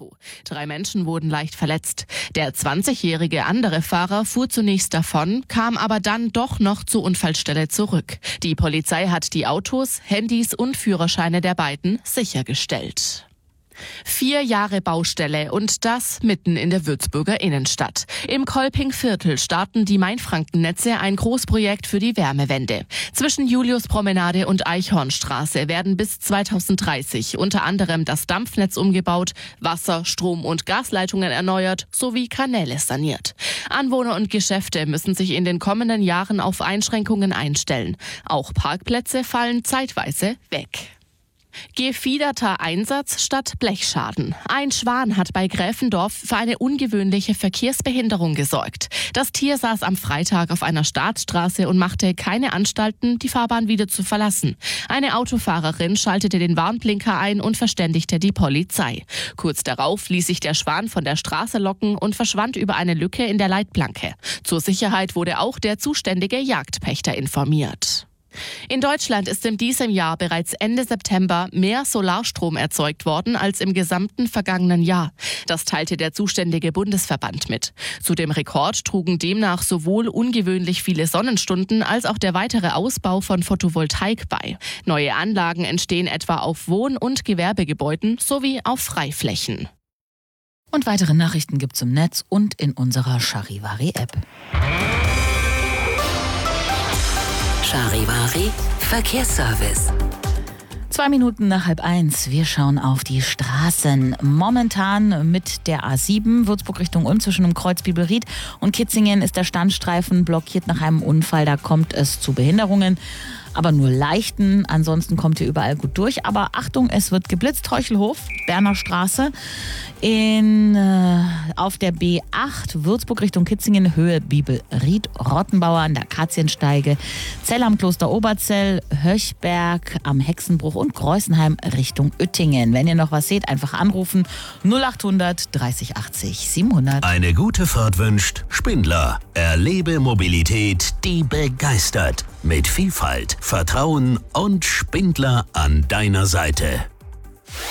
Auto. 3 Menschen wurden leicht verletzt. Der 20-jährige andere Fahrer fuhr zunächst davon, kam aber dann doch noch zur Unfallstelle zurück. Die Polizei hat die Autos, Handys und Führerscheine der beiden sichergestellt. 4 Jahre Baustelle und das mitten in der Würzburger Innenstadt. Im Kolpingviertel starten die Mainfrankennetze ein Großprojekt für die Wärmewende. Zwischen Juliuspromenade und Eichhornstraße werden bis 2030 unter anderem das Dampfnetz umgebaut, Wasser-, Strom- und Gasleitungen erneuert sowie Kanäle saniert. Anwohner und Geschäfte müssen sich in den kommenden Jahren auf Einschränkungen einstellen. Auch Parkplätze fallen zeitweise weg. Gefiederter Einsatz statt Blechschaden. Ein Schwan hat bei Gräfendorf für eine ungewöhnliche Verkehrsbehinderung gesorgt. Das Tier saß am Freitag auf einer Staatsstraße und machte keine Anstalten, die Fahrbahn wieder zu verlassen. Eine Autofahrerin schaltete den Warnblinker ein und verständigte die Polizei. Kurz darauf ließ sich der Schwan von der Straße locken und verschwand über eine Lücke in der Leitplanke. Zur Sicherheit wurde auch der zuständige Jagdpächter informiert. In Deutschland ist in diesem Jahr bereits Ende September mehr Solarstrom erzeugt worden als im gesamten vergangenen Jahr. Das teilte der zuständige Bundesverband mit. Zu dem Rekord trugen demnach sowohl ungewöhnlich viele Sonnenstunden als auch der weitere Ausbau von Photovoltaik bei. Neue Anlagen entstehen etwa auf Wohn- und Gewerbegebäuden sowie auf Freiflächen. Und weitere Nachrichten gibt's im Netz und in unserer Charivari-App. Charivari Verkehrsservice. 2 Minuten nach 12:30. Wir schauen auf die Straßen. Momentan mit der A7 Würzburg Richtung Ulm zwischen dem Kreuz Bibelried und Kitzingen ist der Standstreifen blockiert nach einem Unfall. Da kommt es zu Behinderungen, aber nur leichten. Ansonsten kommt ihr überall gut durch. Aber Achtung, es wird geblitzt. Heuchelhof, Berner Straße. Auf der B8 Würzburg Richtung Kitzingen, Höhe Bibelried, Rottenbauer an der Akaziensteige, Zell am Kloster Oberzell, Höchberg am Hexenbruch und Greußenheim Richtung Uettingen. Wenn ihr noch was seht, einfach anrufen 0800 30 80 700. Eine gute Fahrt wünscht Spindler. Erlebe Mobilität, die begeistert. Mit Vielfalt, Vertrauen und Spindler an deiner Seite.